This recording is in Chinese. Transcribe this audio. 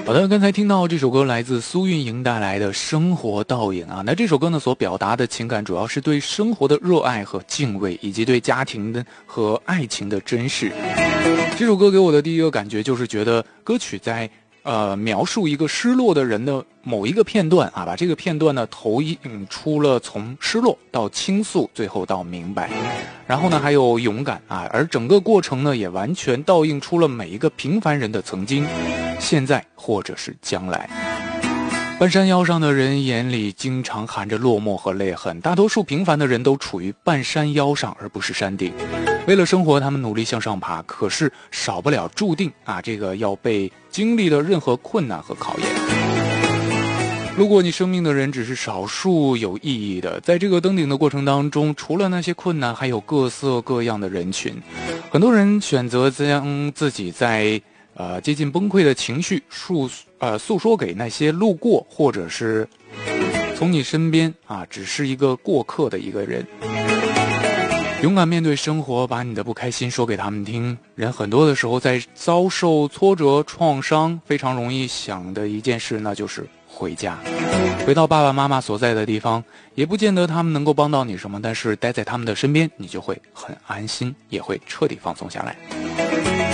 好的，刚才听到这首歌来自苏运莹带来的生活倒影啊，那这首歌呢所表达的情感主要是对生活的热爱和敬畏，以及对家庭的和爱情的珍视。这首歌给我的第一个感觉就是觉得歌曲在描述一个失落的人的某一个片段啊，把这个片段呢投影出了从失落到倾诉，最后到明白，然后呢还有勇敢啊，而整个过程呢也完全倒映出了每一个平凡人的曾经、现在或者是将来。半山腰上的人眼里经常含着落寞和泪痕，大多数平凡的人都处于半山腰上而不是山顶。为了生活，他们努力向上爬，可是少不了注定啊，这个要被经历的任何困难和考验。路过你生命的人只是少数有意义的，在这个登顶的过程当中，除了那些困难，还有各色各样的人群。很多人选择将自己在接近崩溃的情绪诉说给那些路过或者是从你身边啊只是一个过客的一个人。勇敢面对生活，把你的不开心说给他们听。人很多的时候在遭受挫折创伤，非常容易想的一件事，那就是回家，回到爸爸妈妈所在的地方，也不见得他们能够帮到你什么，但是待在他们的身边，你就会很安心，也会彻底放松下来。